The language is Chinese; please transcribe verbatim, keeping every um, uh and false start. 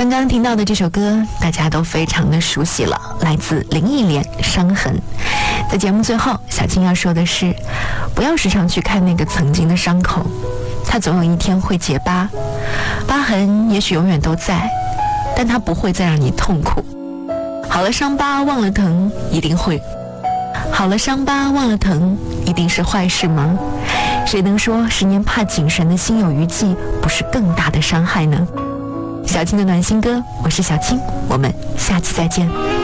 刚刚听到的这首歌大家都非常的熟悉了，来自林忆莲《伤痕》。在节目最后，小青要说的是，不要时常去看那个曾经的伤口，它总有一天会结疤，疤痕也许永远都在，但它不会再让你痛苦。好了伤疤忘了疼，一定会好了伤疤忘了疼，一定是坏事吗？谁能说十年怕井绳的心有余悸不是更大的伤害呢？小青的暖心歌，我是小青，我们下期再见。